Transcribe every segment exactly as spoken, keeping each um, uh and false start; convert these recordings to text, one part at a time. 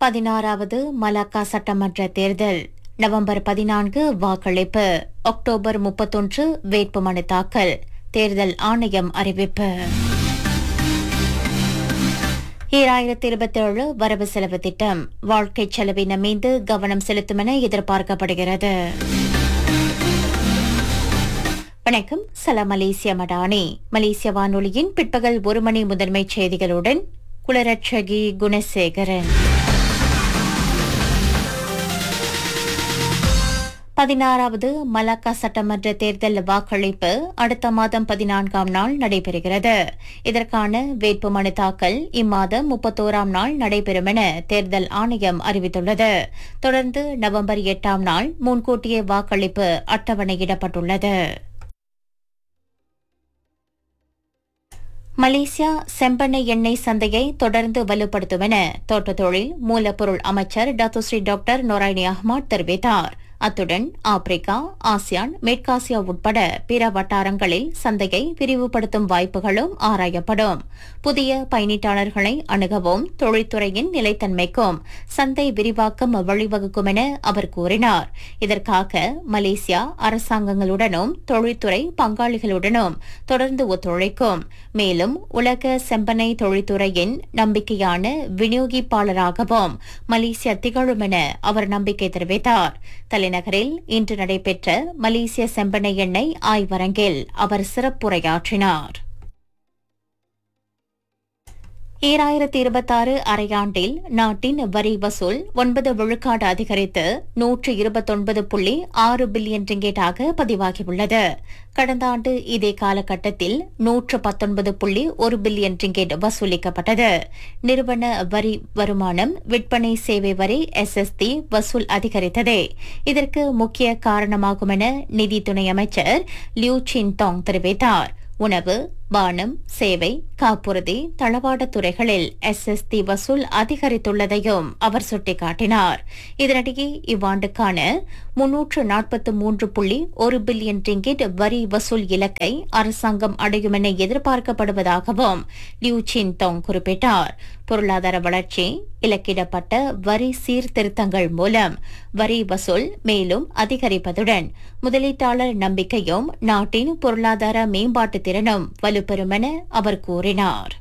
பதினாறாவது மலாக்கா சட்டமன்ற தேர்தல் நவம்பர் பதினான்கு வாக்களிப்பு, அக்டோபர் முப்பத்தொன்று வேட்புமனு தாக்கல், தேர்தல் ஆணையம் அறிவிப்பு. ஈராயிரத்தி இருபத்தி ஏழு வரவு செலவு திட்டம் வாழ்க்கை செலவினம் மீது கவனம் செலுத்தும் என எதிர்பார்க்கப்படுகிறது. வணக்கம், சலாம் மலேசிய மடானி. மலேசிய வானொலியின் பிற்பகல் ஒரு மணி முதன்மைச் செய்திகளுடன் குளரட்சகி குணசேகரன். பதினாறாவது மலாக்கா சட்டமன்ற தேர்தல் வாக்களிப்பு அடுத்த மாதம் பதினான்காம் நாள் நடைபெறுகிறது. இதற்கான வேட்புமனு தாக்கல் இம்மாதம் முப்பத்தோராம் நாள் நடைபெறும் என தேர்தல் ஆணையம் அறிவித்துள்ளது. தொடர்ந்து நவம்பர் எட்டாம் நாள் முன்கூட்டியே வாக்களிப்பு அட்டவணையிடப்பட்டுள்ளது. மலேசியா செம்பெண்ணெய் எண்ணெய் சந்தையை தொடர்ந்து வலுப்படுத்தும் என தோட்டத் தொழில் மூலப்பொருள் அமைச்சர் டத்துஸ்ரீ டாக்டர் நொராய்னி அஹ்மத் தெரிவித்தார். அத்துடன் ஆப்பிரிக்கா, ஆசியான், மேற்காசியா உட்பட பிற வட்டாரங்களில் சந்தையை விரிவுபடுத்தும் வாய்ப்புகளும் ஆராயப்படும். புதிய பயணீட்டாளர்களை அணுகவும் தொழில்துறையின் நிலைத்தன்மைக்கும் சந்தை விரிவாக்கம் வழிவகுக்கும் என அவர் கூறினார். இதற்காக மலேசியா அரசாங்கங்களுடனும் தொழில்துறை பங்காளிகளுடனும் தொடர்ந்து ஒத்துழைக்கும். மேலும் உலக செம்பெண்ணெய் தொழில்துறையின் நம்பிக்கையான விநியோகிப்பாளராகவும் மலேசியா திகழும் என அவர் நம்பிக்கை தெரிவித்தார். தலைநகரில் இன்று நடைபெற்ற மலேசிய செம்பெண்ணெய் எண்ணெய் ஆய்வரங்கில் அவர் சிறப்புரையாற்றினார். ஈராயிரத்தி இருபத்தாறு அரையாண்டில் நாட்டின் வரி வசூல் ஒன்பது விழுக்காடு அதிகரித்து நூற்று இருபத்தொன்பது புள்ளி ஆறு பில்லியன் ரிங்கேட்டாக பதிவாகியுள்ளது. கடந்த ஆண்டு இதே காலகட்டத்தில் நூற்று பத்தொன்பது புள்ளி ஒரு பில்லியன் ரிங்கேட் வசூலிக்கப்பட்டது. நிறுவன வரி வருமானம், விற்பனை சேவை வரி எஸ்எஸ்டி வசூல் அதிகரித்ததே இதற்கு முக்கிய காரணமாகும் என நிதி துணை அமைச்சர் லியூ சின் டாங் தெரிவித்தார். உணவு, பானம், சேவை, காப்புறுதி, தளவாட துறைகளில் எஸ்எஸ்டி வசூல் அதிகரித்துள்ளதையும் அவர் சுட்டிக்காட்டினார். இதனிடையே இவ்வாண்டுக்கான முன்னூற்று நாற்பத்தி மூன்று புள்ளி ஒரு பில்லியன் ரிங்கிட் வரி வசூல் இலக்கை அரசாங்கம் அடையும் என எதிர்பார்க்கப்படுவதாகவும் லியூ சின் டாங் குறிப்பிட்டார். பொருளாதார வளர்ச்சி, இலக்கிடப்பட்ட வரி சீர்திருத்தங்கள் மூலம் வரி வசூல் மேலும் அதிகரிப்பதுடன் முதலீட்டாளர் நம்பிக்கையும் நாட்டின் பொருளாதார மேம்பாட்டு திறனும் வலுப்பெறும் என அவர் கூறினார்.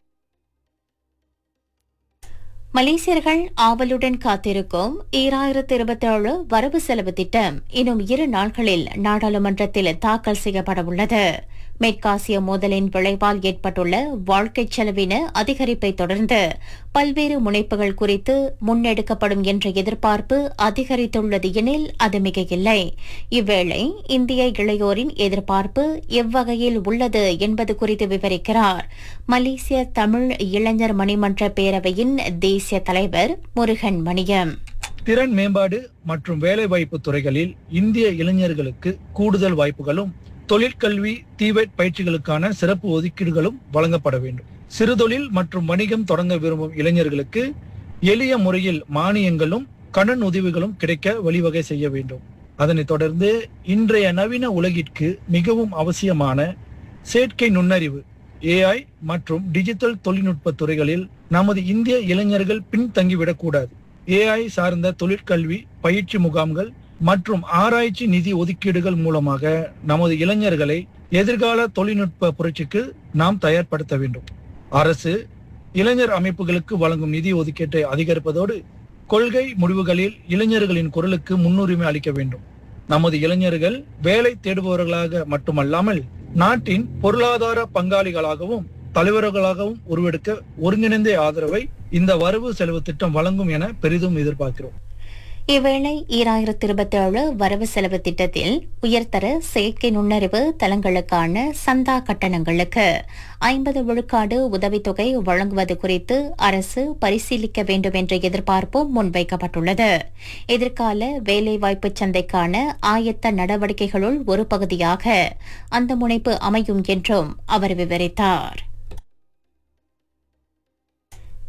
மலேசியர்கள் ஆவலுடன் காத்திருக்கும் ஈராயிரத்தி இருபத்தி ஏழு வரவு செலவு திட்டம் இன்னும் இரு நாட்களில் நாடாளுமன்றத்தில் தாக்கல் செய்யப்பட உள்ளது. மேற்காசிய மோதலின் விளைவால் ஏற்பட்டுள்ள வாழ்க்கை செலவின அதிகரிப்பை தொடர்ந்து பல்வேறு முனைப்புகள் குறித்து முன்னெடுக்கப்படும் என்ற எதிர்பார்ப்பு அதிகரித்துள்ளது எனில் அது மிக இல்லை. இவ்வேளை இந்திய இளையோரின் எதிர்பார்ப்பு எவ்வகையில் உள்ளது என்பது குறித்து விவரிக்கிறார் மலேசிய தமிழ் இளைஞர் மணிமன்ற பேரவையின் தேசிய தலைவர் முருகன் மணியம். திறன் மேம்பாடு மற்றும் வேலைவாய்ப்பு துறைகளில் இந்திய இளைஞர்களுக்கு கூடுதல் வாய்ப்புகளும், தொழிற்கல்வி, தீவெட் பயிற்சிகளுக்கான சிறப்பு ஒதுக்கீடுகளும் வழங்கப்பட வேண்டும். சிறுதொழில் மற்றும் வணிகம் தொடங்க விரும்பும் இளைஞர்களுக்கு எளிய முறையில் மானியங்களும் கடன் உதவிகளும் கிடைக்க வழிவகை செய்ய வேண்டும். அதனைத் தொடர்ந்து இன்றைய நவீன உலகிற்கு மிகவும் அவசியமான செயற்கை நுண்ணறிவு, ஏஐ மற்றும் டிஜிட்டல் தொழில்நுட்ப துறைகளில் நமது இந்திய இளைஞர்கள் பின்தங்கிவிடக்கூடாது. ஏஐ சார்ந்த தொழிற்கல்வி பயிற்சி முகாம்கள் மற்றும் ஆராய்ச்சி நிதி ஒதுக்கீடுகள் மூலமாக நமது இளைஞர்களை எதிர்கால தொழில்நுட்ப புரட்சிக்கு நாம் தயார்படுத்த வேண்டும். அரசு இளைஞர் அமைப்புகளுக்கு வழங்கும் நிதி ஒதுக்கீட்டை அதிகரிப்பதோடு கொள்கை முடிவுகளில் இளைஞர்களின் குரலுக்கு முன்னுரிமை அளிக்க வேண்டும். நமது இளைஞர்கள் வேலை தேடுபவர்களாக மட்டுமல்லாமல் நாட்டின் பொருளாதார பங்காளிகளாகவும் தலைவர்களாகவும் உருவெடுக்க ஒருங்கிணைந்த ஆதரவை இந்த வரவு செலவு திட்டம் வழங்கும் என பெரிதும் எதிர்பார்க்கிறோம். இவ்வேளை ஈராயிரத்தி இருபத்தி ஏழு வரவு செலவு திட்டத்தில் உயர்தர செயற்கை நுண்ணறிவு தளங்களுக்கான சந்தா கட்டணங்களுக்கு ஐம்பது விழுக்காடு உதவித்தொகை வழங்குவது குறித்து அரசு பரிசீலிக்க வேண்டும் என்ற எதிர்பார்ப்பும் முன்வைக்கப்பட்டுள்ளது. எதிர்கால வேலைவாய்ப்பு சந்தைக்கான ஆயத்த நடவடிக்கைகளுள் ஒரு பகுதியாக அந்த முனைப்பு அமையும் என்றும் அவர் விவரித்தார்.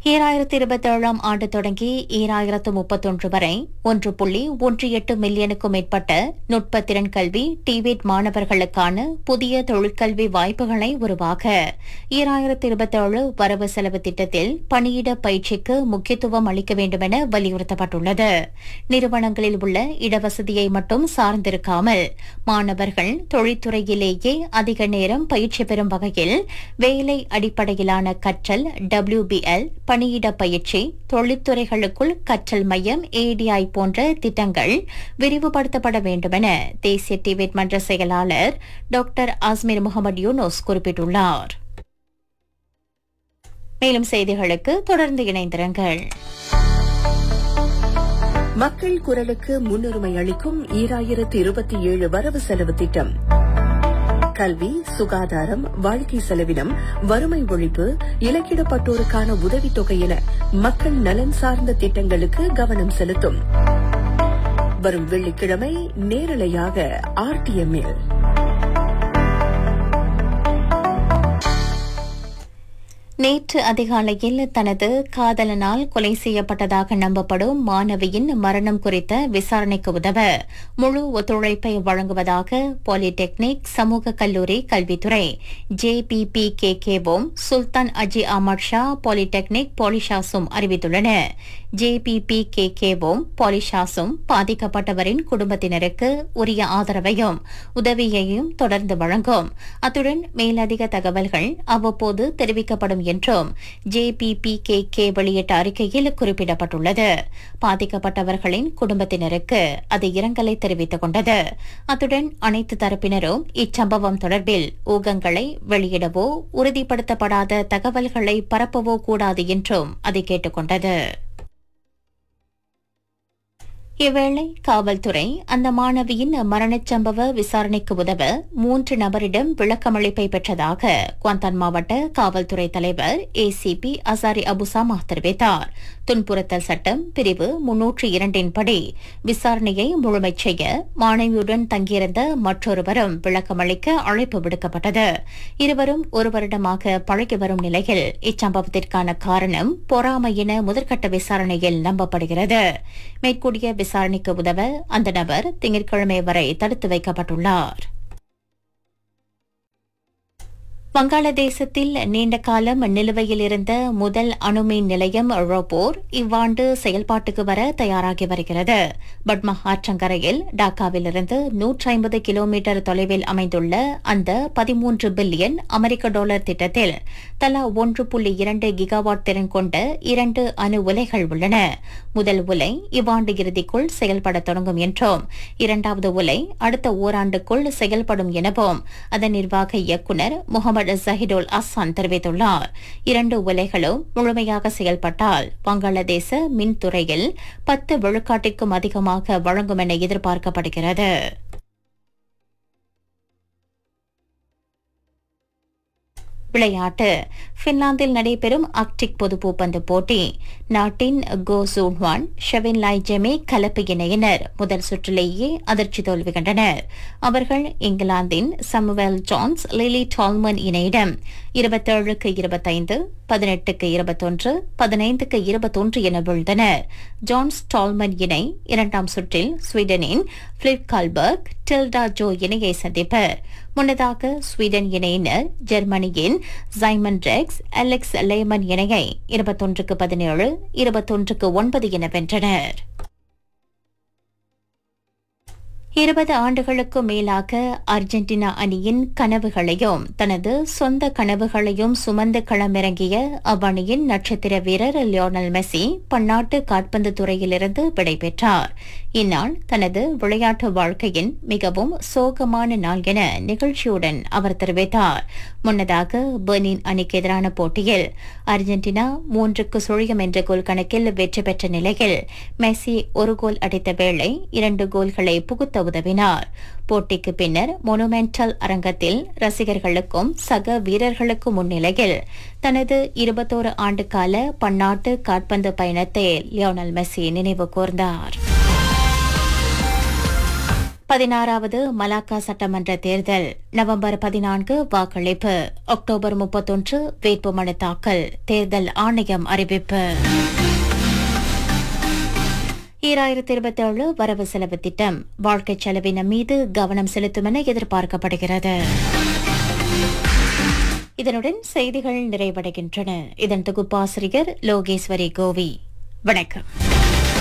ஈராயிரத்தி இருபத்தி ஏழாம் ஆண்டு தொடங்கி ஈராயிரத்து முப்பத்தொன்று வரை ஒன்று புள்ளி ஒன்று எட்டு மில்லியனுக்கும் மேற்பட்ட நுட்ப திறன் கல்வி டிவேட் மாணவர்களுக்கான புதிய தொழிற்கல்வி வாய்ப்புகளை உருவாக்க ஈராயிரத்தி இருபத்தி ஏழு வரவு செலவு திட்டத்தில் பணியிட பயிற்சிக்கு முக்கியத்துவம் அளிக்க வேண்டுமென வலியுறுத்தப்பட்டுள்ளது. நிறுவனங்களில் உள்ள இடவசதியை மட்டும் சார்ந்திருக்காமல் மாணவர்கள் தொழில்துறையிலேயே அதிக நேரம் பயிற்சி பெறும் வகையில் வேலை அடிப்படையிலான கற்றல் டபிள்யூபிஎல் பணியிட பயிற்சி தொழில்துறைகளுக்குள் கற்றல் மையம் ஏடிஐ போன்ற திட்டங்கள் விரிவுபடுத்தப்பட வேண்டுமென தேசிய டிவேட் மன்ற செயலாளர் டாக்டர் அஸ்மீர் முகமது யூனூஸ் குறிப்பிட்டுள்ளார். மேலும் செய்திகளுக்கு தொடர்ந்து இணைந்திருங்கள். மக்கள் குரலுக்கு முன்னுரிமை அளிக்கும் ஈராயிரத்து இருபத்தி ஏழு வரவு செலவு திட்டம் கல்வி, சுகாதாரம், வாழ்க்கை செலவினம், வறுமை ஒழிப்பு, இலக்கிடப்பட்டோருக்கான உதவித்தொகை என மக்கள் நலன் சார்ந்த திட்டங்களுக்கு கவனம் செலுத்தும். வரும் வெள்ளிக்கிழமை நேரலையாக ஆர்டிஎம்மில். நேற்று அதிகாலையில் தனது காதலனால் கொலை செய்யப்பட்டதாக நம்பப்படும் மாணவியின் மரணம் குறித்த விசாரணைக்கு உதவ முழு ஒத்துழைப்பை வழங்குவதாக பாலிடெக்னிக் சமூக கல்லூரி கல்வித்துறை ஜேபிபிகேவும் சுல்தான் அஜி அமர் ஷா பாலிடெக்னிக் பாலிஷாஸும் அறிவித்துள்ளன. ஜேபிபிகேவும் பாலிஷாஸும் பாதிக்கப்பட்டவரின் குடும்பத்தினருக்கு உரிய ஆதரவையும் உதவியையும் தொடர்ந்து வழங்கும். அத்துடன் மேலதிக தகவல்கள் அவ்வப்போது தெரிவிக்கப்படும் என்றும் ஜேபிபிகே வெளியிட்ட அறிக்கையில் குறிப்பிடப்பட்டுள்ளது. பாதிக்கப்பட்டவர்களின் குடும்பத்தினருக்கு அது இரங்கலை தெரிவித்துக் கொண்டது. அத்துடன் அனைத்து தரப்பினரும் இச்சம்பவம் தொடர்பில் ஊகங்களை வெளியிடவோ உறுதிப்படுத்தப்படாத தகவல்களை பரப்பவோ கூடாது என்றும் அது கேட்டுக் கொண்டது. இவ்வேளை காவல்துறை அந்த மாணவியின் மரணச் சம்பவ விசாரணைக்கு உதவ மூன்று நபரிடம் விளக்கமளிப்பை பெற்றதாக குவாந்தான் மாவட்ட காவல்துறை தலைவர் ஏசிபி அசாரி அபுசாமா தெரிவித்தார். துன்புறுத்தல் சட்டம் பிரிவு முன்னூற்று இரண்டின் படி விசாரணையை முழுமை செய்ய மாணவியுடன் தங்கியிருந்த மற்றொருவரும் விளக்கமளிக்க அழைப்பு விடுக்கப்பட்டது. இருவரும் ஒரு வருடமாக பழகி வரும் நிலையில் இச்சம்பவத்திற்கான காரணம் பொறாமை என முதற்கட்ட விசாரணையில் நம்பப்படுகிறது. மேற்கூடிய விசாரணைக்கு உதவ அந்த நபர் திங்கட்கிழமை வரை தடுத்து வைக்கப்பட்டுள்ளார். வங்காளதேசத்தில் நீண்ட காலம் நிலுவையில் இருந்த முதல் அணுமின் நிலையம் ரோப்போர் இவ்வாண்டு செயல்பாட்டுக்கு வர தயாராகி வருகிறது. பட்மா ஆற்றங்கரையில் டாக்காவிலிருந்து நூற்றி ஐம்பது கிலோமீட்டர் தொலைவில் அமைந்துள்ள அந்த பதிமூன்று பில்லியன் அமெரிக்க டாலர் திட்டத்தில் தலா ஒன்று புள்ளி இரண்டு கிகாவாட் திறன் கொண்ட இரண்டு அணு உலைகள் உள்ளன. முதல் உலை இவ்வாண்டு இறுதிக்குள் செயல்பட தொடங்கும் என்றும் இரண்டாவது உலை அடுத்த ஓராண்டுக்குள் செயல்படும் எனவும் அதன் நிர்வாக இயக்குநர் முகமது ஜஹிடுல் அசான் தெரிவித்துள்ளார். இரண்டு உலைகளும் முழுமையாக செயல்பட்டால் வங்காளதேச மின்துறையில் பத்து விழுக்காட்டிற்கும் அதிகமாக வழங்கும் என எதிர்பார்க்கப்படுகிறது. விளையாட்டு. பின்லாந்தில் நடைபெறும் ஆர்க்டிக் பொது பூப்பந்து போட்டி நாட்டின் கோ சூன்வான் ஷெவின் லாய் ஜெமே கலப்பு இணையினர் முதல் சுற்றிலேயே அதிர்ச்சி தோல்வி கண்டனர். அவர்கள் இங்கிலாந்தின் சமுவேல் ஜான்ஸ் லிலி டால்மன் இணையிடம் இருபத்தேழுக்கு இருபத்தைந்து பதினெட்டுக்கு இருபத்தொன்று பதினைந்துக்கு இருபத்தொன்று என வீழ்ந்தனர். ஜான்ஸ் டால்மன் இணை இரண்டாம் சுற்றில் ஸ்வீடனின் பிளிட் கால்பர்க் டில்டா ஜோ இணையை சந்திப்பர். முன்னதாக ஸ்வீடன் இணையினர் ஜெர்மனியின் சைமன் ரெக்ஸ் அலெக்ஸ் லேமன் இணையை இருபத்தொன்றுக்கு பதினேழு இருபத்தொன்றுக்கு ஒன்பது என வென்றனர். இருபது ஆண்டுகளுக்கு மேலாக அர்ஜென்டினா அணியின் கனவுகளையும் தனது சொந்த கனவுகளையும் சுமந்து களமிறங்கிய அவ்வணியின் நட்சத்திர வீரர் லியோனல் மெஸ்ஸி பன்னாட்டு காற்பந்து துறையிலிருந்து விடைபெற்றார். இந்நாள் தனது விளையாட்டு வாழ்க்கையின் மிகவும் சோகமான நாள் என நிகழ்ச்சியுடன் அவர் தெரிவித்தார். முன்னதாக பெர்னின் அணிக்கு எதிரான போட்டியில் அர்ஜென்டினா மூன்றுக்கு சுழியம் என்ற கோல் கணக்கில் வெற்றி பெற்ற நிலையில் மெஸ்ஸி ஒரு கோல் அடித்த வேளை இரண்டு கோல்களை புகுத்த உதவினார். போட்டிக்கு பின்னர் மொனுமெண்டல் அரங்கத்தில் ரசிகர்களுக்கும் சக வீரர்களுக்கும் முன்னிலையில் தனது இருபத்தோரு ஆண்டு கால பன்னாட்டு காற்பந்து பயணத்தை லியோனல் மெஸ்ஸி நினைவு கூர்ந்தார். பதினாறாவது மலாக்கா சட்டமன்ற தேர்தல் நவம்பர் பதினான்கு வாக்களிப்பு, அக்டோபர் முப்பத்தொன்று வேட்புமனு தாக்கல், தேர்தல் ஆணையம் அறிவிப்பு. ஈராயிரத்தி இருபத்தி ஏழு வரவு செலவு திட்டம் வாழ்க்கை செலவினம் மீது கவனம் செலுத்தும் என எதிர்பார்க்கப்படுகிறது. இதனுடன் செய்திகள் நிறைவடைகின்றன. இதன் தொகுப்பாசிரியர் லோகேஸ்வரி கோவி. வணக்கம்.